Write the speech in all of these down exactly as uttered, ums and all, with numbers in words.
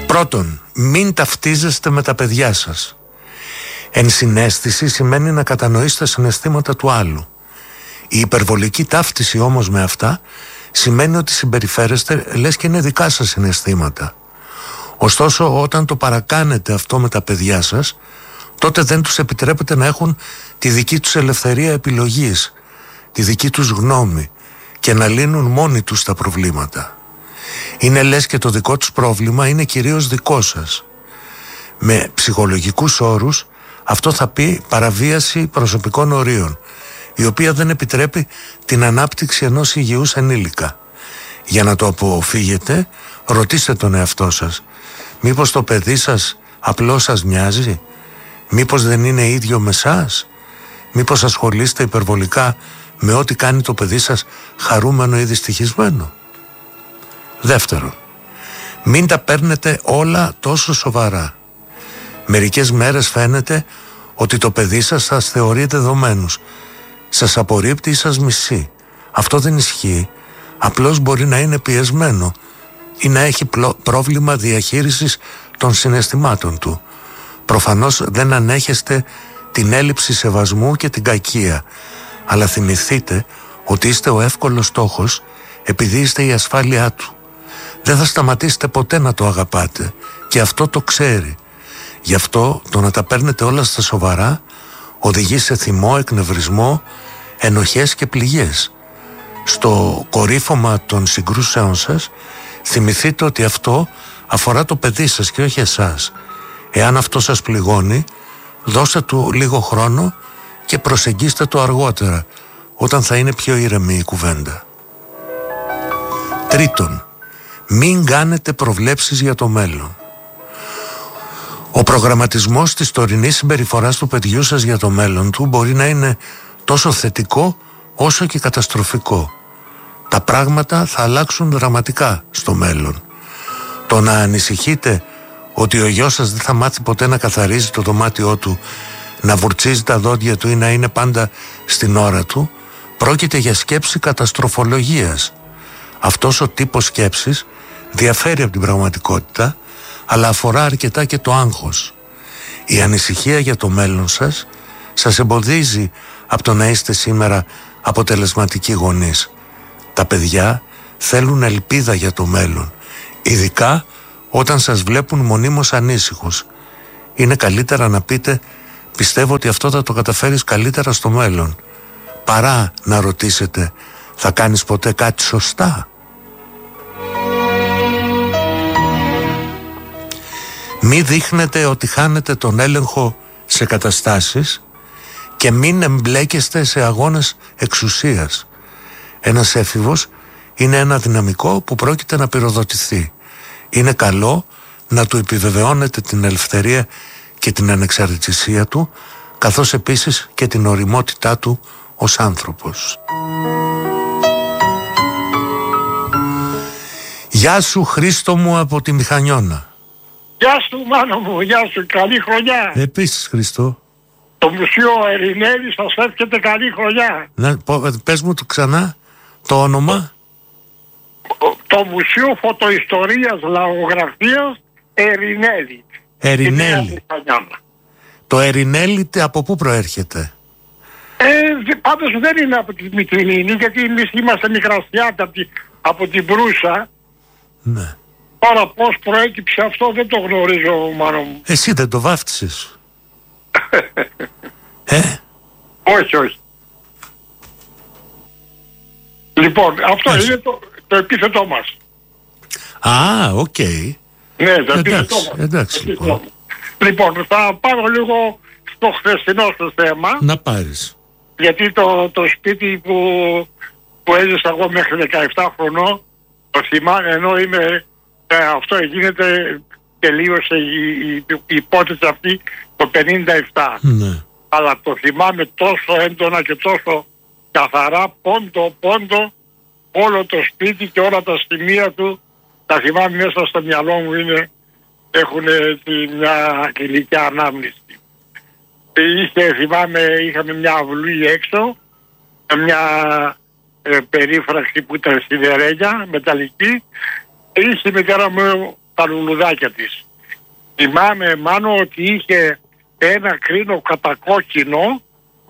Πρώτον, μην ταυτίζεστε με τα παιδιά σας. Ενσυναίσθηση σημαίνει να κατανοείς τα συναισθήματα του άλλου. Η υπερβολική ταύτιση όμως με αυτά σημαίνει ότι συμπεριφέρεστε λες και είναι δικά σας συναισθήματα. Ωστόσο, όταν το παρακάνετε αυτό με τα παιδιά σας, τότε δεν τους επιτρέπετε να έχουν τη δική τους ελευθερία επιλογής, τη δική τους γνώμη και να λύνουν μόνοι τους τα προβλήματα. Είναι λες και το δικό τους πρόβλημα είναι κυρίως δικό σας. Με ψυχολογικούς όρους αυτό θα πει παραβίαση προσωπικών ορίων, η οποία δεν επιτρέπει την ανάπτυξη ενός υγιούς ενήλικα. Για να το αποφύγετε, ρωτήστε τον εαυτό σας. Μήπως το παιδί σας απλώς σας μοιάζει? Μήπως δεν είναι ίδιο με εσάς? Μήπως ασχολείστε υπερβολικά με ό,τι κάνει το παιδί σας χαρούμενο ή δυστυχισμένο? Δεύτερον, μην τα παίρνετε όλα τόσο σοβαρά. Μερικές μέρες φαίνεται ότι το παιδί σας σας θεωρεί δεδομένους, σας απορρίπτει ή σας μισεί. Αυτό δεν ισχύει. Απλώς μπορεί να είναι πιεσμένο ή να έχει πρόβλημα διαχείρισης των συναισθημάτων του. Προφανώς δεν ανέχεστε την έλλειψη σεβασμού και την κακία, αλλά θυμηθείτε ότι είστε ο εύκολος στόχος επειδή είστε η ασφάλειά του. Δεν θα σταματήσετε ποτέ να το αγαπάτε και αυτό το ξέρει. Γι' αυτό το να τα παίρνετε όλα στα σοβαρά οδηγεί σε θυμό, εκνευρισμό, ενοχές και πληγές. Στο κορύφωμα των συγκρούσεων σας θυμηθείτε ότι αυτό αφορά το παιδί σας και όχι εσάς. Εάν αυτό σας πληγώνει, δώστε του λίγο χρόνο και προσεγγίστε το αργότερα, όταν θα είναι πιο ήρεμη η κουβέντα. Τρίτον, μην κάνετε προβλέψεις για το μέλλον. Ο προγραμματισμός της τωρινής συμπεριφοράς του παιδιού σας για το μέλλον του μπορεί να είναι τόσο θετικό όσο και καταστροφικό. Τα πράγματα θα αλλάξουν δραματικά στο μέλλον. Το να ανησυχείτε ότι ο γιος σας δεν θα μάθει ποτέ να καθαρίζει το δωμάτιό του, να βουρτσίζει τα δόντια του ή να είναι πάντα στην ώρα του, πρόκειται για σκέψη καταστροφολογίας. Αυτός ο τύπος σκέψης διαφέρει από την πραγματικότητα, αλλά αφορά αρκετά και το άγχος. Η ανησυχία για το μέλλον σας σας εμποδίζει από το να είστε σήμερα αποτελεσματικοί γονείς. Τα παιδιά θέλουν ελπίδα για το μέλλον, ειδικά όταν σας βλέπουν μονίμως ανήσυχους. Είναι καλύτερα να πείτε «Πιστεύω ότι αυτό θα το καταφέρεις καλύτερα στο μέλλον», παρά να ρωτήσετε «Θα κάνεις ποτέ κάτι σωστά?» Μη δείχνετε ότι χάνετε τον έλεγχο σε καταστάσεις και μην εμπλέκεστε σε αγώνες εξουσίας. Ένας έφηβος είναι ένα δυναμικό που πρόκειται να πυροδοτηθεί. Είναι καλό να του επιβεβαιώνετε την ελευθερία και την ανεξαρτησία του, καθώς επίσης και την ωριμότητά του ως άνθρωπος. Γεια σου Χρήστο μου από τη Μηχανιώνα. Γεια σου Μάνο μου, γεια σου, καλή χρονιά. Επίσης Χριστό. Το Μουσείο Ερηνέλη σας εύχεται καλή χρονιά. Να, πες μου το ξανά το όνομα. Το, το Μουσείο Φωτοϊστορίας Λαογραφίας Ερηνέλη. Ερηνέλη. Το Ερηνέλη από πού προέρχεται? Ε, πάντως δεν είναι από τη Μυτιλήνη, γιατί εμείς είμαστε μικρασιάτα από, τη, από την Μπρούσα. Ναι. Τώρα πώς προέκυψε αυτό δεν το γνωρίζω Μάνο μου. Εσύ δεν το βάφτισες? ε? Όχι, όχι. Λοιπόν, αυτό Έσαι. είναι το, το επίθετό μας. Α, οκ. Okay. Ναι, το εντάξει, επίθετό μας. Εντάξει, λοιπόν. Λοιπόν, θα πάρω λίγο στο χθεσινό σου θέμα. Να πάρεις. Γιατί το, το σπίτι που, που έζησα εγώ μέχρι δεκαεπτά χρονών, το θυμάμαι, ενώ είμαι, ε, αυτό γίνεται, τελείωσε η, η, η υπόθεση αυτή το πενήντα επτά. Ναι. Αλλά το θυμάμαι τόσο έντονα και τόσο καθαρά, πόντο πόντο, όλο το σπίτι και όλα τα σημεία του, τα θυμάμαι μέσα στο μυαλό μου, είναι, έχουν μια ηλικιά ανάμνηση. Είχε, θυμάμαι, είχαμε μια αυλή έξω, μια ε, περίφραξη που ήταν σιδερένια, μεταλλική. Είχε η μητέρα μου τα λουλουδάκια της. Θυμάμαι μάλλον ότι είχε ένα κρίνο κατακόκκινο,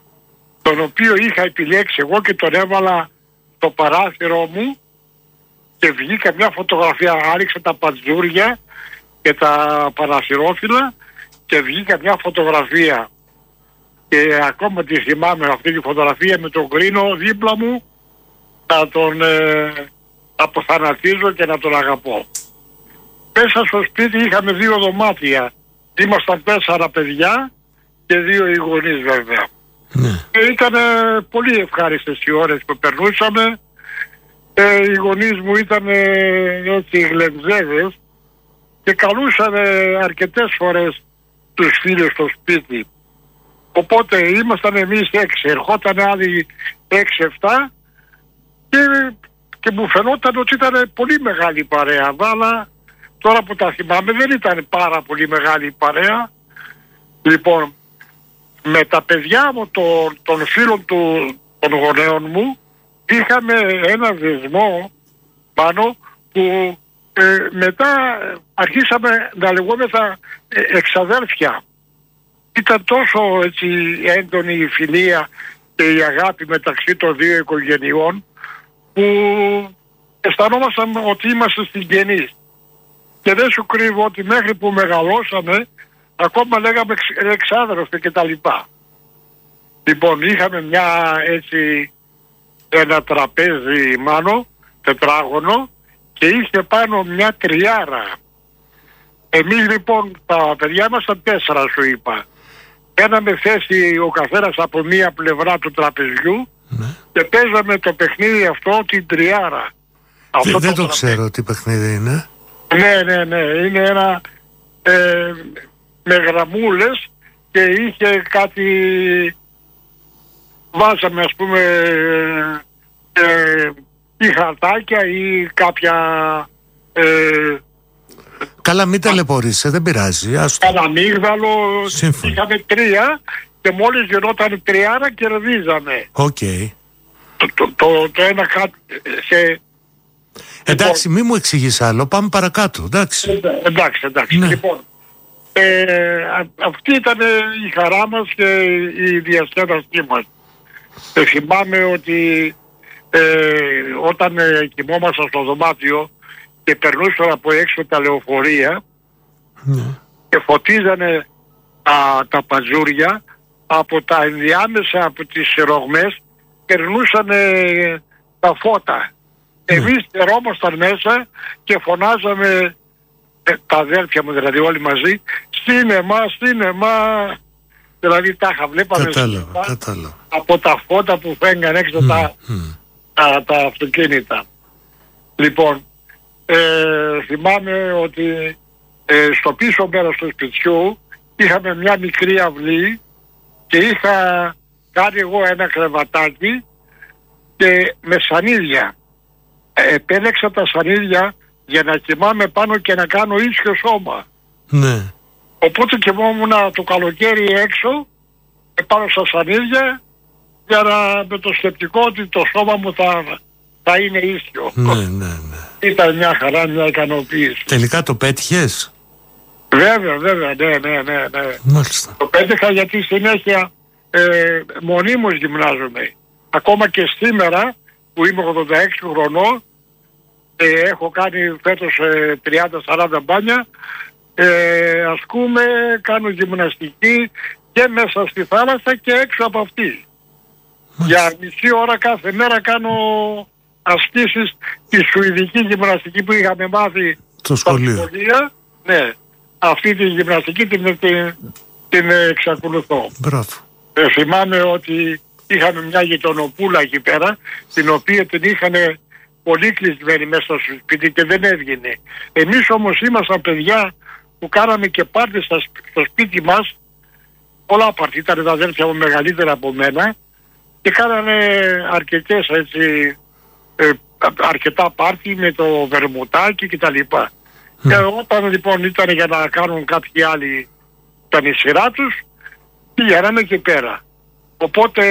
τον οποίο είχα επιλέξει εγώ και τον έβαλα στο παράθυρό μου και βγήκα μια φωτογραφία, άριξα τα παντζούρια και τα παραθυρόφυλλα και βγήκα μια φωτογραφία και ακόμα τη θυμάμαι αυτή τη φωτογραφία με τον κρίνο δίπλα μου, να τον ε, αποθανατίζω και να τον αγαπώ. Μέσα στο σπίτι είχαμε δύο δωμάτια, ήμασταν τέσσερα παιδιά και δύο οι γονείς βέβαια. Ναι. Και ήταν ε, πολύ ευχάριστες οι ώρες που περνούσαμε. Ε, οι γονείς μου ήταν ε, έτσι γλεντζέδες και καλούσαν ε, αρκετές φορές τους φίλους στο σπίτι. Οπότε ήμασταν εμείς έξι, ερχόταν άλλοι έξι εφτά και, και μου φαινόταν ότι ήταν πολύ μεγάλη παρέα. Αλλά τώρα που τα θυμάμαι δεν ήταν πάρα πολύ μεγάλη παρέα. Λοιπόν, με τα παιδιά μου το, των φίλων του, των γονέων μου είχαμε ένα δεσμό πάνω που ε, μετά αρχίσαμε να λεγόμεθα ε, εξαδέρφια. Ήταν τόσο έτσι έντονη η φιλία και η αγάπη μεταξύ των δύο οικογενειών που αισθανόμασταν ότι είμαστε συγγενείς. Και δεν σου κρύβω ότι μέχρι που μεγαλώσαμε ακόμα λέγαμε εξ, εξάδερφοι και τα λοιπά. Λοιπόν, είχαμε μια έτσι ένα τραπέζι μάνο, τετράγωνο και είχε πάνω μια τριάρα. Εμείς λοιπόν τα παιδιά ήμασταν τέσσερα σου είπα. Έναμε θέση ο καθένας από μία πλευρά του τραπεζιού ναι. και παίζαμε το παιχνίδι αυτό την τριάρα. Αυτό δεν το, το ξέρω τι παιχνίδι είναι. Ναι, ναι, ναι. Είναι ένα ε, με γραμμούλες και είχε κάτι... Βάζαμε ας πούμε ε, ή χαρτάκια ή κάποια... Ε, Καλά μην ταλαιπωρείσαι, δεν πειράζει. Ένα αμύγδαλο, είχαμε τρία και μόλις γινόταν τριάρα κερδίζαμε. Οκ. Okay. Το, το, το, το ένα κάτω σε... Εντάξει, λοιπόν, μη μου εξηγείς άλλο, πάμε παρακάτω, εντάξει. Ε, εντάξει, εντάξει. Ναι. Λοιπόν, ε, α, αυτή ήταν η χαρά μας και η διασκέδασή μας. Ε, θυμάμαι ότι ε, όταν ε, κοιμόμασταν στο δωμάτιο και περνούσαν από έξω τα λεωφορεία ναι. και φωτίζανε α, τα παζούρια από τα ενδιάμεσα από τις ρογμές περνούσαν ε, τα φώτα. Ναι. Εμείς τερόμασταν μέσα και φωνάζαμε ε, τα αδέρφια μου δηλαδή όλοι μαζί σίνεμα, σίνεμα, δηλαδή τα είχα βλέπαμε κατάλαβα, κατάλαβα. Από τα φώτα που φέγγαν έξω mm, τα, mm. Τα, τα αυτοκίνητα. Λοιπόν, ε, θυμάμαι ότι ε, στο πίσω μέρος του σπιτιού είχαμε μια μικρή αυλή και είχα κάνει εγώ ένα κρεβατάκι και με σανίδια. Ε, επέλεξα τα σανίδια για να κοιμάμαι πάνω και να κάνω ίσιο σώμα. Ναι. Οπότε κοιμόμουν το καλοκαίρι έξω πάνω στα σανίδια για να, με το σκεπτικό ότι το σώμα μου θα, θα είναι ίσιο. Ναι, ναι, ναι. Ήταν μια χαρά, μια ικανοποίηση. Τελικά το πέτυχες? Βέβαια, βέβαια, ναι, ναι, ναι, ναι. Μάλιστα. Το πέτυχα γιατί συνέχεια ε, μονίμως γυμνάζομαι. Ακόμα και σήμερα που είμαι ογδόντα έξι χρονών ε, έχω κάνει φέτος ε, τριάντα σαράντα μπάνια, ε, ασκούμε, κάνω γυμναστική και μέσα στη θάλασσα και έξω από αυτή. Μάλιστα. Για μισή ώρα κάθε μέρα κάνω ασκήσεις τη σουηδική γυμναστική που είχαμε μάθει στο σχολείο. Σχολεία. Ναι, αυτή τη γυμναστική την, την, την εξακολουθώ. Μπράβο. Ε, θυμάμαι ότι είχαμε μια γειτονοπούλα εκεί πέρα, την οποία την είχαν πολύ κλεισμένη μέσα στο σπίτι και δεν έβγαινε. Εμείς όμως ήμασταν παιδιά που κάναμε και πάρτι στο σπίτι μας, πολλά πάρτι, ήταν τα αδέρφια μου μεγαλύτερα από μένα και κάνανε αρκετές έτσι, ε, αρκετά πάρτι με το βερμουτάκι και τα λοιπά. Mm. Και όταν λοιπόν ήταν για να κάνουν κάποιοι άλλοι τα σειρά τους, πηγαίναμε και πέρα. Οπότε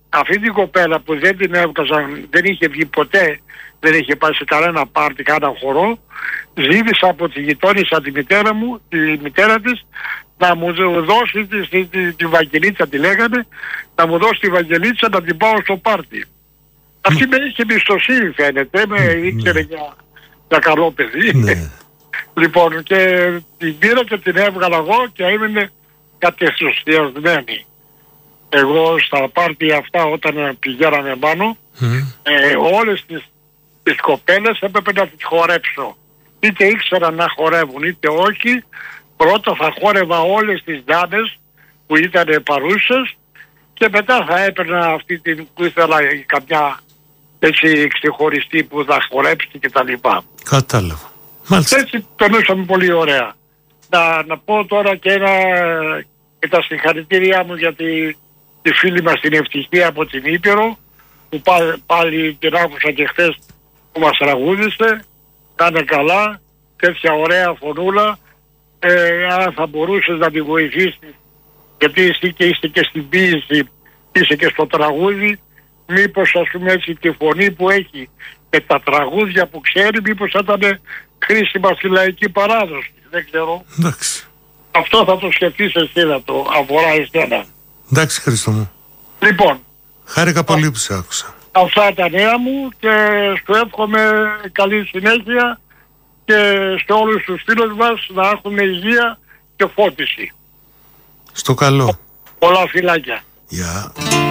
αυτή την κοπέλα που δεν την έβγαζαν, δεν είχε βγει ποτέ, δεν είχε πάει σε κανένα πάρτι, κανένα χορό, ζήτησα από τη γειτόνισσα τη μητέρα μου, τη μητέρα της, να μου δώσει τη, τη, τη, τη Βαγγελίτσα, τη λέγανε, να μου δώσει τη Βαγγελίτσα να την πάω στο πάρτι. Mm. Αυτή με είχε εμπιστοσύνη, φαίνεται, με mm, ήξερε mm. για, για καλό παιδί. Mm. Λοιπόν, και την πήρα και την έβγαλα εγώ και έμεινε κατεσουσιασμένη. Εγώ στα πάρτι αυτά, όταν πηγαίναμε πάνω, mm. ε, όλες τις, τις κοπέλες έπρεπε να τις χορέψω. Είτε ήξεραν να χορεύουν είτε όχι, πρώτα θα χόρευα όλες τις δάμες που ήταν παρούσες και μετά θα έπαιρνα αυτή την που ήθελα καμιά έτσι ξεχωριστή που θα χορέψει και τα λοιπά. Κατάλαβα. Μάλιστα. Έτσι περνούσαμε πολύ ωραία. Να, να πω τώρα και ένα και τα συγχαρητήριά μου για τη, τη φίλη μας την Ευτυχία από την Ήπειρο που πάλι, πάλι την άκουσα και χθες που μας τραγούδισε. Να είναι καλά, τέτοια ωραία φωνούλα. Ε, αν θα μπορούσες να τη βοηθήσεις, γιατί εσύ και είστε και στην ποίηση, είσαι και στο τραγούδι, μήπως ας πούμε έτσι τη φωνή που έχει και τα τραγούδια που ξέρει, μήπως θα ήταν χρήσιμα στη λαϊκή παράδοση, δεν ξέρω. Εντάξει. Αυτό θα το σκεφτείς εσύ, να το αφορά εσένα. Εντάξει, Χρήστο μου. Λοιπόν, χάρηκα πολύ που σε άκουσα. Αυτά τα νέα μου και σου εύχομαι καλή συνέχεια και σε όλους τους φίλους μας να έχουν υγεία και φώτιση. Στο καλό. Πολλά φιλάκια. Γεια. Yeah.